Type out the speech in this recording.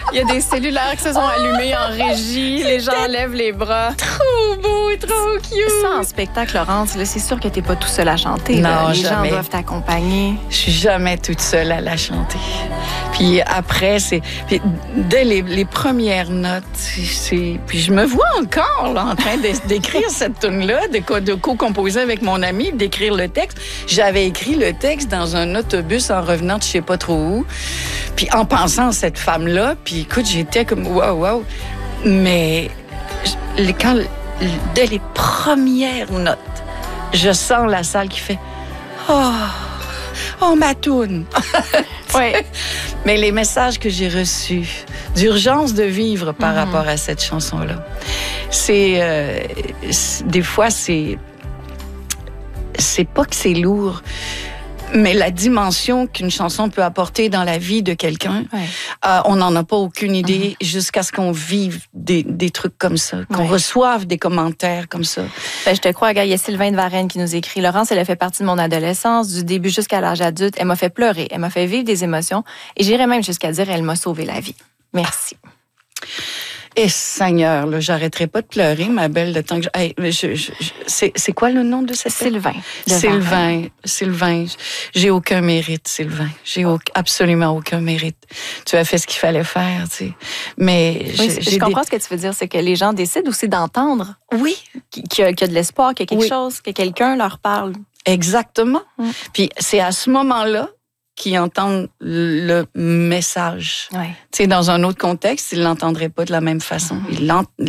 Il y a des cellulaires qui se sont allumés en régie. Les gens lèvent les bras. Trop beau, trop cute. Ça, en spectacle, Laurence, là, c'est sûr que t'es pas tout seul à chanter. Non, là. Les jamais. gens doivent t'accompagner. Je suis jamais toute seule à la chanter. Puis après, puis dès les premières notes, puis je me vois encore là, en train d'écrire cette tune-là, de co-composer avec mon ami, d'écrire le texte. J'avais écrit le texte dans un autobus en revenant de je sais pas trop où. Puis en pensant à cette femme-là, puis écoute, j'étais comme wow. Mais dès les premières notes, je sens la salle qui fait oh ma toune. Ouais. Mais les messages que j'ai reçus d'urgence de vivre par rapport à cette chanson-là, des fois c'est pas que c'est lourd, mais la dimension qu'une chanson peut apporter dans la vie de quelqu'un, on n'en a pas aucune idée jusqu'à ce qu'on vive des trucs comme ça, qu'on reçoive des commentaires comme ça. Ben, je te crois, gars, il y a Sylvain de Varenne qui nous écrit. Laurence, elle a fait partie de mon adolescence, du début jusqu'à l'âge adulte. Elle m'a fait pleurer, elle m'a fait vivre des émotions et j'irais même jusqu'à dire elle m'a sauvé la vie. Merci. Et Seigneur, là, j'arrêterai pas de pleurer, ma belle, le temps que c'est quoi le nom de cette Sylvain. Sylvain. J'ai aucun mérite, Sylvain. J'ai absolument aucun mérite. Tu as fait ce qu'il fallait faire, tu sais. Mais je comprends ce que tu veux dire, c'est que les gens décident aussi d'entendre. Oui. Qu'il y a de l'espoir, qu'il y a quelque chose, que quelqu'un leur parle. Exactement. Puis c'est à ce moment-là qui entendent le message. Tu sais, dans un autre contexte, ils l'entendraient pas de la même façon.